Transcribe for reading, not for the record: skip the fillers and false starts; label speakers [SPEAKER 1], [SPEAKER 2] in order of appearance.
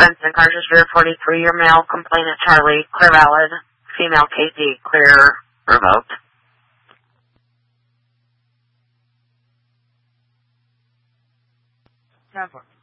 [SPEAKER 1] Benson Cartridge Rear 43, your male complainant Charlie, clear valid. Female Casey, clear revoked.
[SPEAKER 2] Transfer.